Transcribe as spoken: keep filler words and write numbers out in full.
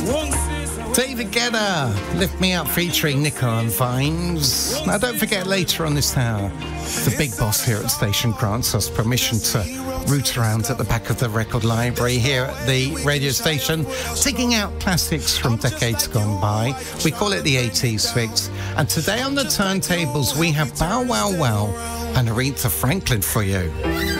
David Guetta, Lift Me Up featuring Nicola and Vines. Now don't forget, later on this hour, the big boss here at Station grants us permission to root around at the back of the record library here at the radio station, digging out classics from decades gone by. We call it the eighties fix. And today on the turntables, we have Bow Wow Wow and Aretha Franklin for you.